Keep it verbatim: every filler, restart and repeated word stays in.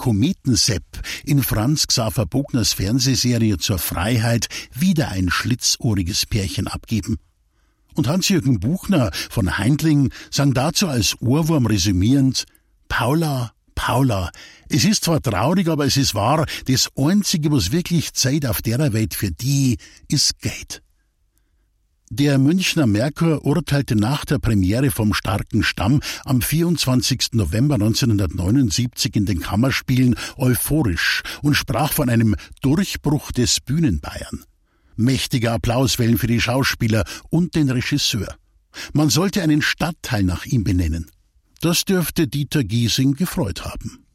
Kometensepp in Franz Xaver Bogners Fernsehserie zur Freiheit wieder ein schlitzohriges Pärchen abgeben. Und Hans-Jürgen Buchner von Heindling sang dazu als Ohrwurm resümierend: Paula, Paula, es ist zwar traurig, aber es ist wahr, das Einzige, was wirklich Zeit auf der Welt für die, ist Geld. Der Münchner Merkur urteilte nach der Premiere vom Starken Stamm am vierundzwanzigsten November neunzehnhundertneunundsiebzig in den Kammerspielen euphorisch und sprach von einem Durchbruch des Bühnenbayern. Mächtige Applauswellen für die Schauspieler und den Regisseur. Man sollte einen Stadtteil nach ihm benennen. Das dürfte Dieter Giesing gefreut haben.